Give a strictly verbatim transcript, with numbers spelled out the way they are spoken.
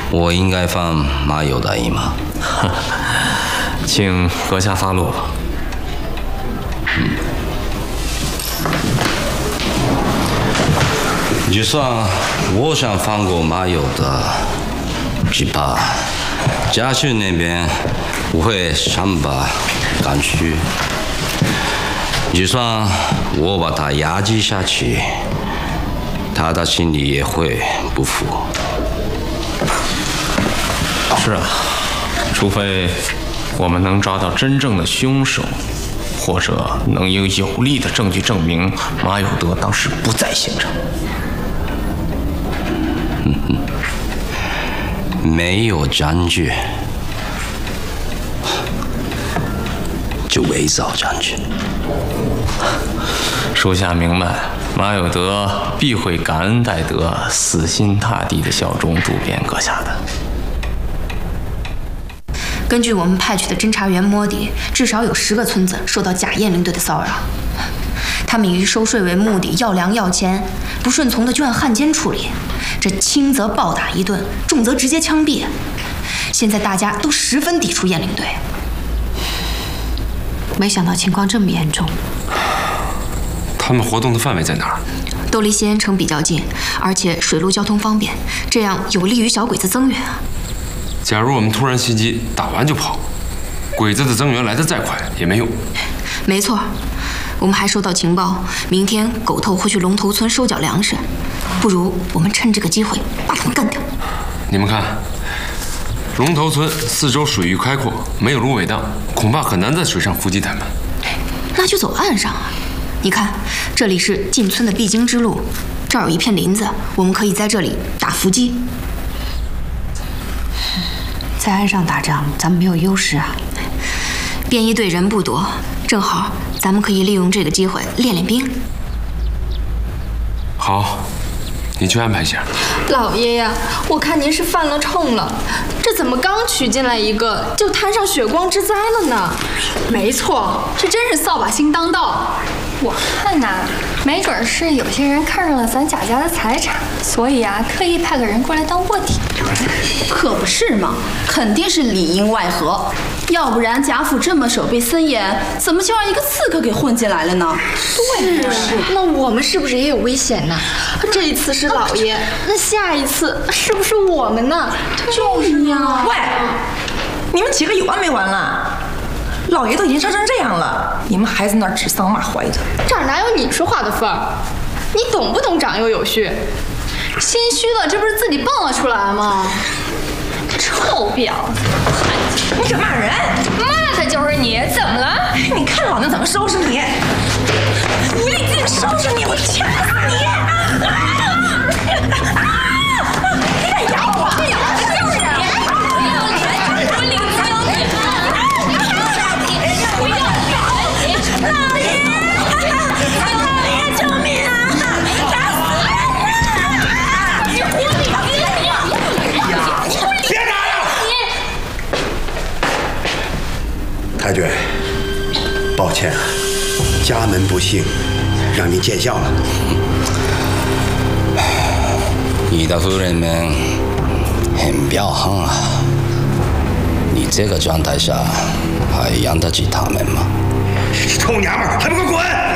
我应该放马有大姨吗？ 请阁下发落吧。 嗯。就算我想放过马有的，只怕家训那边我会想把赶去。就算我把他压制下去，他的心里也会不服。 是啊，除非我们能抓到真正的凶手，或者能有有力的证据证明马有德当时不在现场。 嗯哼，没有证据，就伪造证据。 属下明白，马有德必会感恩戴德，死心塌地的效忠渡边阁下的。 根据我们派去的侦查员摸底，至少有十个村子受到假验灵队的骚扰。他们以收税为目的，要粮要钱，不顺从的就按汉奸处理。这轻则暴打一顿，重则直接枪毙。现在大家都十分抵触验灵队。 没想到情况这么严重。 他们活动的范围在哪儿？ 都离西安城比较近，而且水路交通方便，这样有利于小鬼子增援啊。 假如我们突然袭击，打完就跑，鬼子的增援来得再快也没用。 没错，我们还收到情报，明天狗头会去龙头村收缴粮食，不如我们趁这个机会把他们干掉。 你们看，龙头村四周水域开阔，没有芦苇荡，恐怕很难在水上伏击他们。 那就走岸上啊！你看，这里是进村的必经之路，这儿有一片林子，我们可以在这里打伏击。 在岸上打仗，咱们没有优势啊。 便衣队人不多，正好咱们可以利用这个机会练练兵。 好，你去安排一下。 老爷呀，我看您是犯了冲了，这怎么刚娶进来一个，就摊上血光之灾了呢？ 没错，这真是扫把星当道。 我看呐，没准是有些人看上了咱贾家的财产，所以啊，特意派个人过来当卧底。 可不是嘛，肯定是里应外合，要不然贾府这么守备森严，怎么就让一个刺客给混进来了呢？ 对呀，那我们是不是也有危险呢？这一次是老爷，那下一次是不是我们呢？ 就是呀。 喂，你们几个有完没完了？老爷都已经伤成这样了，你们还在那儿指桑骂槐的。 这儿哪有你说话的份儿？你懂不懂长幼有序？心虚了，这不是自己蹦了出来吗？ 臭婊子， 你敢骂人？ 骂的就是你，怎么了？ 你看老娘怎么收拾你！你立即收拾你，我掐死你！啊！你敢咬我？就是你！ 没有脸，我领子有你！不要脸！ 老爷，老爷，救命啊！打死人啊！ 你狐狸精！ 别打了！ 太君，抱歉啊，家门不幸，让您见笑了。 你的夫人们很彪悍啊，你这个状态下还养得起他们吗？ 臭娘们儿，还不给我滚！